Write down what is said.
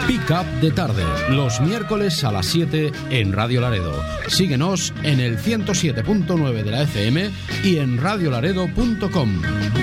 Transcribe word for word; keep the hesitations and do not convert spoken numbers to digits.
Pick Up de Tarde, los miércoles a las siete en Radio Laredo. Síguenos en el ciento siete punto nueve de la F M y en radio laredo punto com.